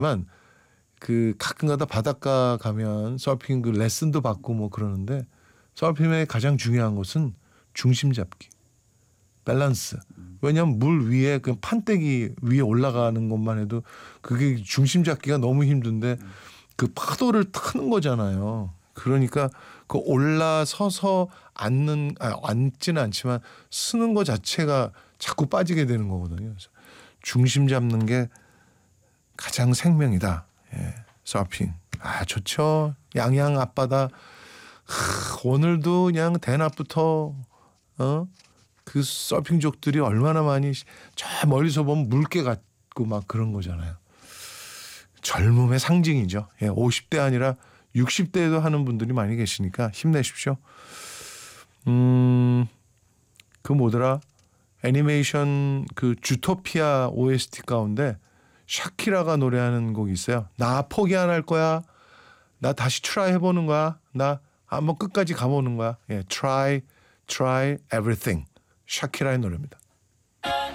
그 가끔가다 바닷가 가면 서핑 그 레슨도 받고 뭐 그러는데 서핑의 가장 중요한 것은 중심 잡기, 밸런스. 왜냐하면 물 위에 그 판때기 위에 올라가는 것만 해도 그게 중심 잡기가 너무 힘든데 그 파도를 타는 거잖아요. 그러니까 그 올라서서 앉지는 않지만 쓰는 것 자체가 자꾸 빠지게 되는 거거든요. 그래서 중심 잡는 게 가장 생명이다. 예, 서핑. 좋죠. 양양 앞바다. 오늘도 그냥 대낮부터 그 서핑족들이 얼마나 많이 저 멀리서 보면 물개 같고 막 그런 거잖아요. 젊음의 상징이죠. 예, 50대 아니라 60대에도 하는 분들이 많이 계시니까 힘내십시오. 그 뭐더라? 애니메이션 그 주토피아 OST 가운데 샤키라가 노래하는 곡이 있어요. 나 포기 안 할 거야. 나 다시 트라이 해보는 거야. 나 한번 끝까지 가보는 거야. 예, try everything. 샤키라의 노래입니다.